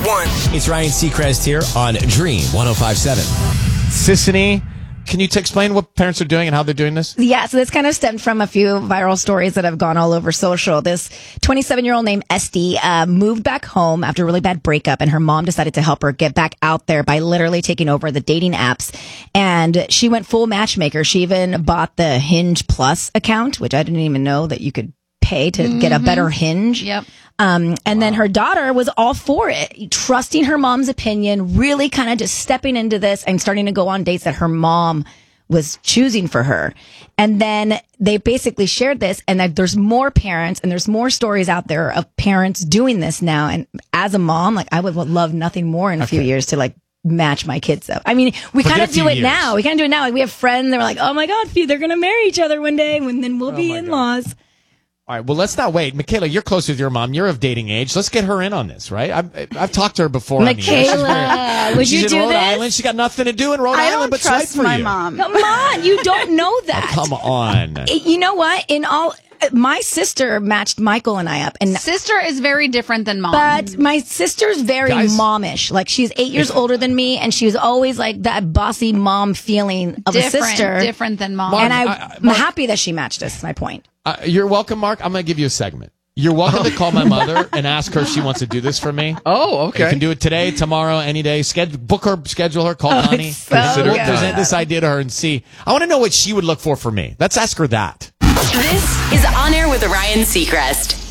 one. It's Ryan Seacrest here on Dream 105.7. Sissany, can you explain what parents are doing and how they're doing this? Yeah, so this kind of stemmed from a few viral stories that have gone all over social. This 27-year-old named Esty moved back home after a really bad breakup, and her mom decided to help her get back out there by literally taking over the dating apps. And she went full matchmaker. She even bought the Hinge Plus account, which I didn't even know that you could pay to get a better Hinge. Yep. And then her daughter was all for it, trusting her mom's opinion, really kind of just stepping into this and starting to go on dates that her mom was choosing for her. And then they basically shared this, and that there's more parents and there's more stories out there of parents doing this now. And as a mom, like, I would love nothing more in a few years to like match my kids up. I mean, we kind of do it now. We kind of do it now. Like, we have friends that are like, oh my God, they're going to marry each other one day, and then we'll be in-laws. All right, well, let's not wait. Michaela, you're close with your mom. You're of dating age. Let's get her in on this, right? I've talked to her before. Michaela, would you She's do in Rhode this? Island. She got nothing to do in Rhode Island but swipe for my you. mom. Come on, you don't know that. Come on. You know what? My sister matched Michael and I up, and Sister is very different than mom. but my sister's very Guys. momish. Like, she's 8 years older than me, and she was always like that bossy mom feeling of a sister. Different than mom. And I'm happy that she matched us. Is my point. You're welcome, Mark. I'm going to give you a segment. You're welcome to call my mother and ask her if she wants to do this for me. Oh, okay. You can do it today, tomorrow, any day. Book her, schedule her, call Connie. it's so We'll good. present this idea to her and see. I want to know what she would look for me. Let's ask her that. This is On Air with Ryan Seacrest.